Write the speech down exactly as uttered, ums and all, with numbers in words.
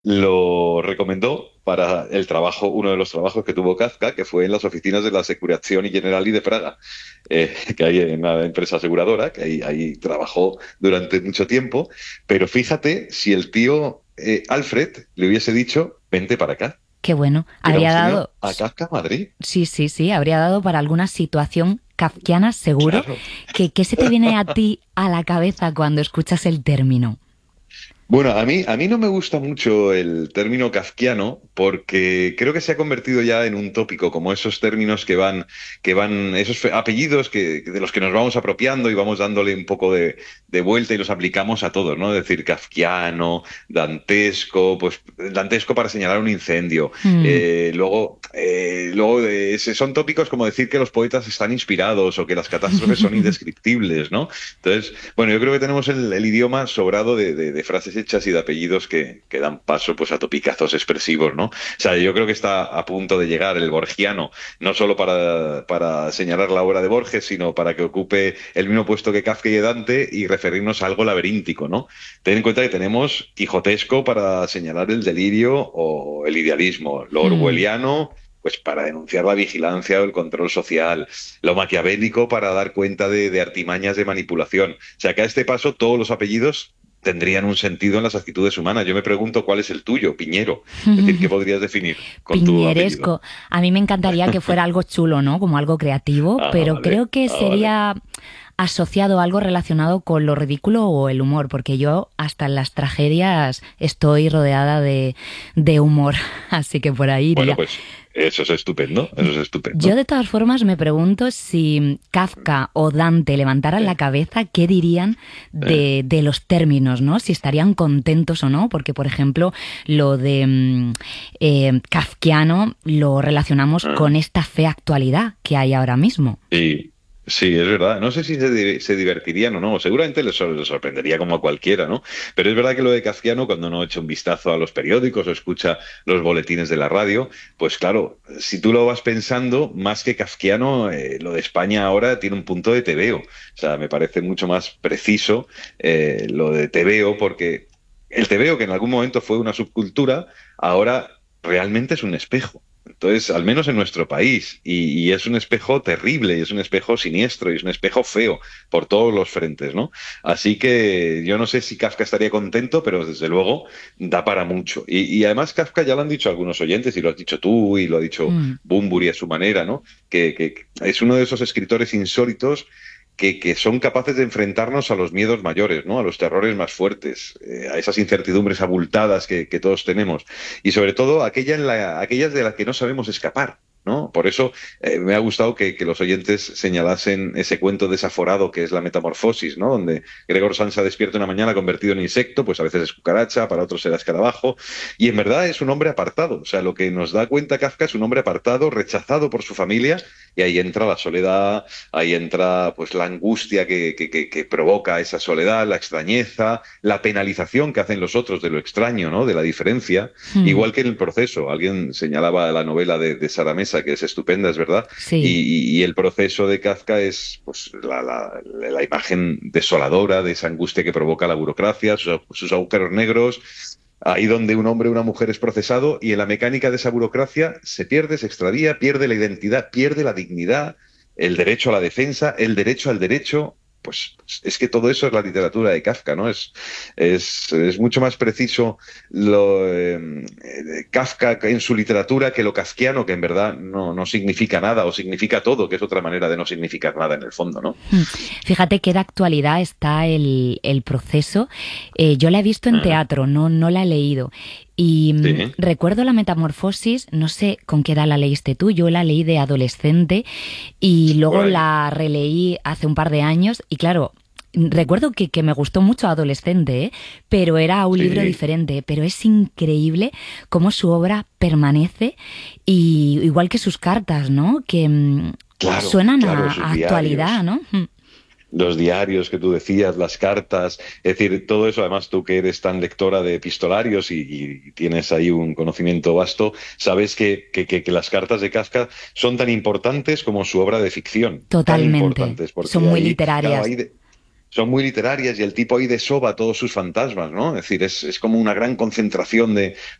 lo recomendó para el trabajo, uno de los trabajos que tuvo Kafka, que fue en las oficinas de la Securizazioni Generali de Praga, eh, que hay en una empresa aseguradora, que ahí, ahí trabajó durante mucho tiempo. Pero fíjate si el tío eh, Alfred le hubiese dicho, vente para acá, Qué bueno. Habría hubiéramos tenido dado, a Kafka a Madrid. sí, sí, sí, habría dado para alguna situación kafkiana seguro. Claro. ¿Qué, qué se te viene a ti a la cabeza cuando escuchas el término? Bueno, a mí, a mí no me gusta mucho el término kafkiano porque creo que se ha convertido ya en un tópico, como esos términos que van, que van, esos fe- apellidos que, de los que nos vamos apropiando y vamos dándole un poco de, de vuelta y los aplicamos a todos, ¿no? Es decir, kafkiano, dantesco, pues dantesco para señalar un incendio. Mm. Eh, luego, eh, luego de ese- son tópicos como decir que los poetas están inspirados o que las catástrofes son indescriptibles, ¿no? Entonces, bueno, yo creo que tenemos el, el idioma sobrado de, de- de frases hechas y de apellidos que, que dan paso pues a topicazos expresivos, ¿no? O sea, yo creo que está a punto de llegar el borgiano, no solo para, para señalar la obra de Borges, sino para que ocupe el mismo puesto que Kafka y Dante y referirnos a algo laberíntico, ¿no? Ten en cuenta que tenemos quijotesco para señalar el delirio o el idealismo, lo Mm. orwelliano pues para denunciar la vigilancia o el control social, lo maquiavélico para dar cuenta de, de artimañas de manipulación. O sea que a este paso todos los apellidos tendrían un sentido en las actitudes humanas. Yo me pregunto cuál es el tuyo, Piñero. Es decir, ¿qué podrías definir con tu apellido? Piñeresco. A mí me encantaría que fuera algo chulo, ¿no? Como algo creativo, Ah, pero vale, creo que ah, vale. sería asociado a algo relacionado con lo ridículo o el humor, porque yo hasta en las tragedias estoy rodeada de, de humor, así que por ahí Bueno, iría. pues eso es estupendo, eso es Yo estupendo. de todas formas me pregunto si Kafka o Dante levantaran la Eh, cabeza, ¿qué dirían eh, de, de los términos, ¿no? Si estarían contentos o no, porque por ejemplo lo de mm, eh, kafkiano lo relacionamos eh. con esta fea actualidad que hay ahora mismo. Sí, sí, es verdad. No sé si se, di- se divertirían o no. Seguramente les, sor- les sorprendería como a cualquiera, ¿no? Pero es verdad que lo de Kafkiano, cuando uno echa un vistazo a los periódicos o escucha los boletines de la radio, pues claro, si tú lo vas pensando, más que Kafkiano, eh, lo de España ahora tiene un punto de tebeo. O sea, me parece mucho más preciso eh, lo de tebeo, porque el tebeo, que en algún momento fue una subcultura, ahora realmente es un espejo. Entonces, al menos en nuestro país, y, y es un espejo terrible, y es un espejo siniestro, y es un espejo feo por todos los frentes, ¿no? Así que yo no sé si Kafka estaría contento, pero desde luego da para mucho. Y, y además Kafka ya lo han dicho algunos oyentes, y lo has dicho tú, y lo ha dicho Mm. Bunbury a su manera, ¿no? Que, que que es uno de esos escritores insólitos que, que son capaces de enfrentarnos a los miedos mayores, ¿no? A los terrores más fuertes, eh, a esas incertidumbres abultadas que, que todos tenemos y sobre todo aquella en la- aquellas de las que no sabemos escapar. ¿No? Por eso eh, me ha gustado que, que los oyentes señalasen ese cuento desaforado que es la metamorfosis, ¿no? Donde Gregor Samsa despierta una mañana convertido en insecto, pues a veces es cucaracha, para otros será escarabajo, y en verdad es un hombre apartado. O sea, lo que nos da cuenta Kafka es un hombre apartado, rechazado por su familia, y ahí entra la soledad, ahí entra pues la angustia que, que, que, que provoca esa soledad, la extrañeza, la penalización que hacen los otros de lo extraño, ¿no? De la diferencia. Mm. Igual que en el proceso, alguien señalaba la novela de, de Sara Mesa, que es estupenda, es verdad, Sí. y, y el proceso de Kafka es pues, la, la, la, imagen desoladora de esa angustia que provoca la burocracia, sus, sus agujeros negros, ahí donde un hombre o una mujer es procesado y en la mecánica de esa burocracia se pierde, se extravía, pierde la identidad, pierde la dignidad, el derecho a la defensa, el derecho al derecho. Pues, pues es que todo eso es la literatura de Kafka, ¿no? Es, es, es mucho más preciso lo, eh, eh, Kafka en su literatura que lo kafkiano, que en verdad no, no significa nada o significa todo, que es otra manera de no significar nada en el fondo, ¿no? Mm. Fíjate que de actualidad está el, el proceso. Eh, yo la he visto en Uh-huh. teatro, no, no la he leído. Y mm, Sí, recuerdo la metamorfosis, no sé con qué edad la leíste tú, yo la leí de adolescente y por luego ahí. la releí hace un par de años y claro, recuerdo que, que me gustó mucho adolescente, ¿eh? Pero era un libro Sí, diferente, pero es increíble cómo su obra permanece y igual que sus cartas, ¿no? Que mm, claro, suenan claro, a, sus a actualidad, diarios. ¿no? Mm. Los diarios que tú decías, las cartas, es decir, todo eso, además tú que eres tan lectora de epistolarios y, y tienes ahí un conocimiento vasto, sabes que, que, que, que las cartas de Kafka son tan importantes como su obra de ficción, tan Totalmente. importantes, Son porque muy ahí, claro, literarias. ahí son muy literarias y el tipo ahí desova todos sus fantasmas, ¿no? Es decir, es, es como una gran concentración de,